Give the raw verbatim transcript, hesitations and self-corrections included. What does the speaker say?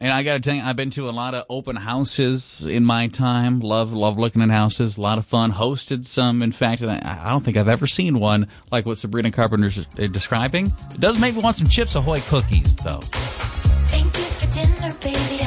And I got to tell you, I've been to a lot of open houses in my time. Love, love looking at houses. A lot of fun. Hosted some. In fact, I I don't think I've ever seen one like what Sabrina Carpenter's uh, describing. It does make me want some Chips Ahoy cookies, though. Thank you for dinner, baby.